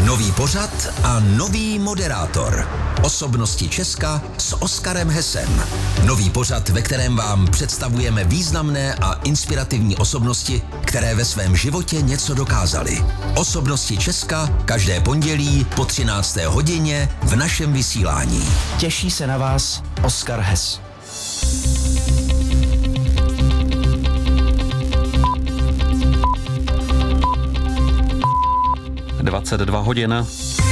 Nový pořad a nový moderátor. Osobnosti Česka s Oskarem Hessem. Nový pořad, ve kterém vám představujeme významné a inspirativní osobnosti, které ve svém životě něco dokázaly. Osobnosti Česka každé pondělí po 13. hodině v našem vysílání. Těší se na vás Oskar Hess. (22 hodin).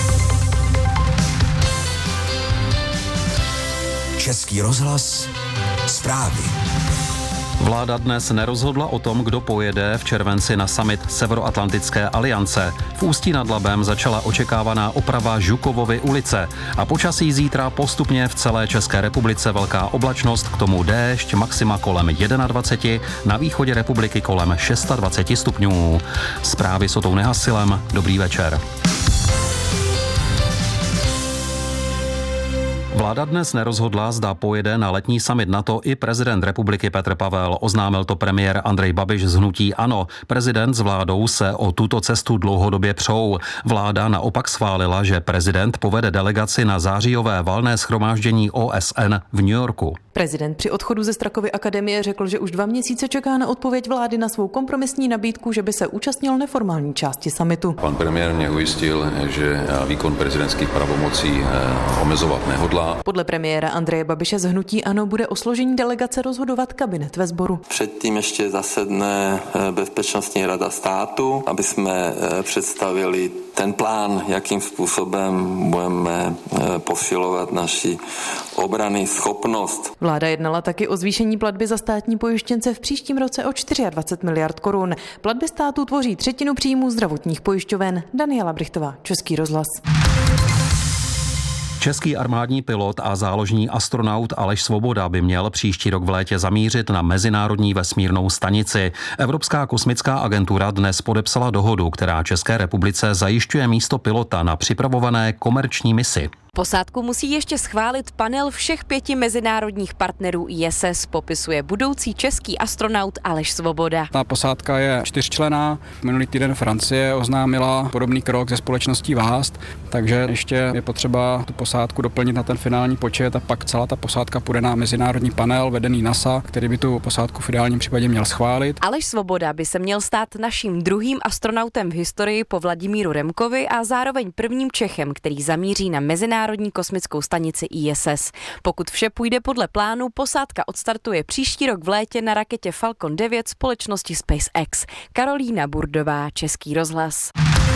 Český rozhlas, zprávy. Vláda dnes nerozhodla o tom, kdo pojede v červenci na summit Severoatlantické aliance. V Ústí nad Labem začala očekávaná oprava Žukovovy ulice a počasí zítra postupně v celé České republice velká oblačnost, k tomu déšť, maxima kolem 21, na východě republiky kolem 26 stupňů. Zprávy s Otou Nehasilem, dobrý večer. Vláda dnes nerozhodla, zda pojede na letní summit NATO i prezident republiky Petr Pavel. Oznámil to premiér Andrej Babiš z hnutí ANO. Prezident s vládou se o tuto cestu dlouhodobě přou. Vláda naopak schválila, že prezident povede delegaci na zářijové valné shromáždění OSN v New Yorku. Prezident při odchodu ze Strakovy akademie řekl, že už 2 měsíce čeká na odpověď vlády na svou kompromisní nabídku, že by se účastnil neformální části summitu. Pan premiér mě ujistil, že výkon prezidentských pravomocí omezovat nehodlá. Podle premiéra Andreje Babiše z hnutí ANO bude o složení delegace rozhodovat kabinet ve sboru. Předtím ještě zasedne Bezpečnostní rada státu, aby jsme představili ten plán, jakým způsobem budeme posilovat naši obranný schopnost. Vláda jednala taky o zvýšení platby za státní pojištěnce v příštím roce o 24 miliard korun. Platby státu tvoří 1/3 příjmů zdravotních pojišťoven. Daniela Brichtová, Český rozhlas. Český armádní pilot a záložní astronaut Aleš Svoboda by měl příští rok v létě zamířit na Mezinárodní vesmírnou stanici. Evropská kosmická agentura dnes podepsala dohodu, která České republice zajišťuje místo pilota na připravované komerční misi. Posádku musí ještě schválit panel všech 5 mezinárodních partnerů ISS, popisuje budoucí český astronaut Aleš Svoboda. Ta posádka je 4členná. Minulý týden Francie oznámila podobný krok ze společností VAST, takže ještě je potřeba tu posádku doplnit na ten finální počet a pak celá ta posádka půjde na mezinárodní panel vedený NASA, který by tu posádku v ideálním případě měl schválit. Aleš Svoboda by se měl stát naším druhým astronautem v historii po Vladimíru Remkovi a zároveň prvním Čechem, který zamíří na Mezinárodní kosmickou stanici ISS. Pokud vše půjde podle plánu, posádka odstartuje příští rok v létě na raketě Falcon 9 společnosti SpaceX. Karolína Burdová, Český rozhlas.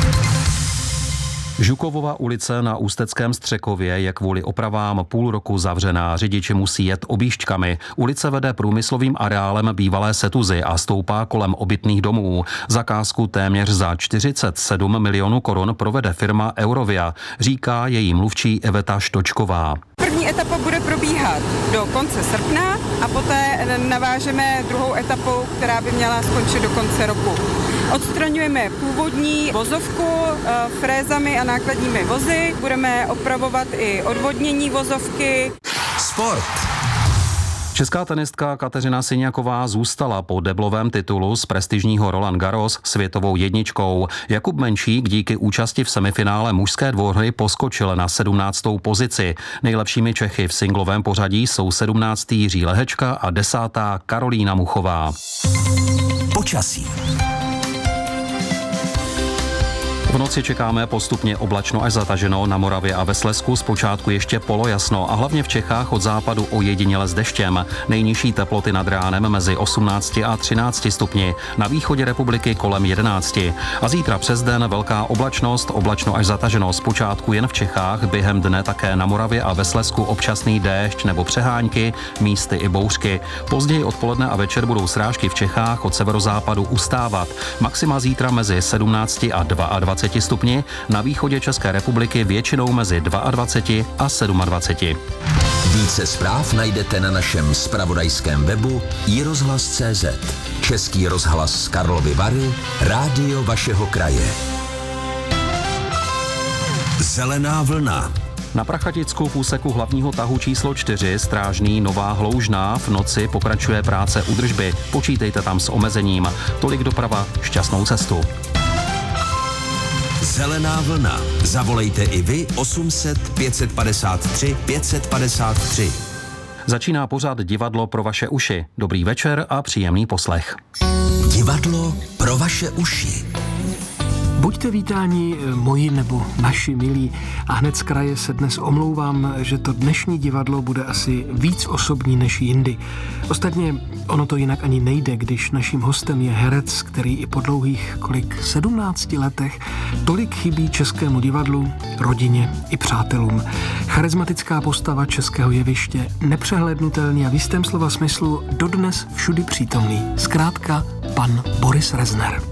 Žukovova ulice na Ústeckém Střekově je kvůli opravám půl roku zavřená. Řidiči musí jet objížďkami. Ulice vede průmyslovým areálem bývalé Setuzy a stoupá kolem obytných domů. Zakázku téměř za 47 milionů korun provede firma Eurovia, říká její mluvčí Eveta Štočková. První etapa bude probíhat do konce srpna a poté navážeme druhou etapu, která by měla skončit do konce roku. Odstraňujeme původní vozovku frézami a nákladními vozy, budeme opravovat i odvodnění vozovky. Sport. Česká tenistka Kateřina Syňaková zůstala po deblovém titulu z prestižního Roland Garros světovou jedničkou. Jakub Menšík díky účasti v semifinále mužské dvouhry poskočil na 17. pozici. Nejlepšími Čechy v singlovém pořadí jsou 17. Jiří Lehečka a 10. Karolína Muchová. Počasí. V noci čekáme postupně oblačno až zataženo, na Moravě a ve Slezsku zpočátku ještě polojasno a hlavně v Čechách od západu ojediněle s deštěm. Nejnižší teploty nad ránem mezi 18 a 13 stupni, na východě republiky kolem 11. A zítra přes den velká oblačnost, oblačno až zataženo zpočátku jen v Čechách, během dne také na Moravě a ve Slezsku občasný déšť nebo přehánky, místy i bouřky. Později odpoledne a večer budou srážky v Čechách od severozápadu ustávat. Maxima zítra mezi 17 a 22 stupni, na východě České republiky většinou mezi 22 a 27. Více zpráv najdete na našem zpravodajském webu iRozhlas.cz. Český rozhlas Karlovy Vary, rádio vašeho kraje. Zelená vlna. Na Prachaticku v úseku hlavního tahu číslo 4 Strážný Nová Hloužná v noci pokračuje práce údržby. Počítejte tam s omezením. Tolik doprava, šťastnou cestu. Zelená vlna. Zavolejte i vy 800 553 553. Začíná pořad Divadlo pro vaše uši. Dobrý večer a příjemný poslech. Divadlo pro vaše uši. Buďte vítáni, moji nebo naši milí, a hned z kraje se dnes omlouvám, že to dnešní divadlo bude asi víc osobní než jindy. Ostatně ono to jinak ani nejde, když naším hostem je herec, který i po dlouhých 17 letech tolik chybí českému divadlu, rodině i přátelům. Charismatická postava českého jeviště, nepřehlednutelný a v jistém slova smyslu dodnes všudy přítomný. Zkrátka pan Boris Rezner.